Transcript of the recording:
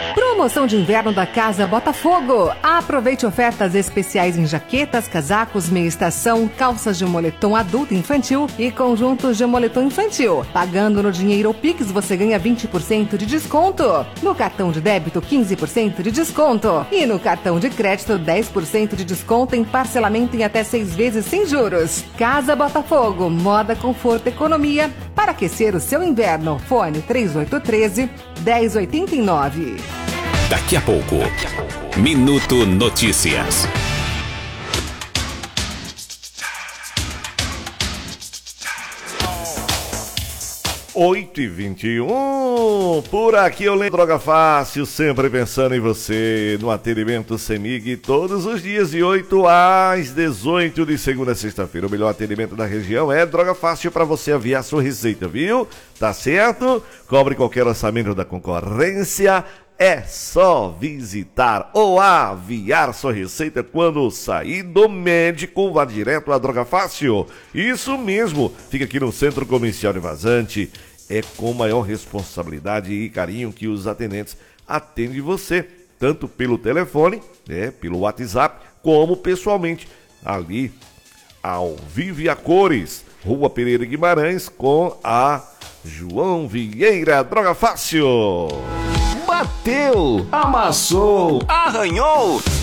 Promoção de inverno da Casa Botafogo. Aproveite ofertas especiais em jaquetas, casacos, meia estação, calças de moletom adulto e infantil e conjuntos de moletom infantil. Pagando no dinheiro ou Pix, você ganha 20% de desconto. No cartão de débito, 15% de desconto. E no cartão de crédito, 10% de desconto em parcelamento em até 6 vezes sem juros. Casa Botafogo, moda, conforto, economia para aquecer o seu inverno. Fone 3813-1089. Daqui a pouco, Minuto Notícias. 8h21, por aqui eu lembro Droga Fácil, sempre pensando em você, no atendimento CEMIG, todos os dias de 8 às 18, de segunda a sexta-feira. O melhor atendimento da região é Droga Fácil para você aviar sua receita, viu? Tá certo? Cobre qualquer orçamento da concorrência. É só visitar ou aviar sua receita quando sair do médico, vá direto à Droga Fácil. Isso mesmo, fica aqui no Centro Comercial de Vazante. É com maior responsabilidade e carinho que os atendentes atendem você, tanto pelo telefone, pelo WhatsApp, como pessoalmente, ali ao vivo e a cores. Rua Pereira Guimarães com a João Vieira. Droga Fácil. Bateu, amassou, arranhou.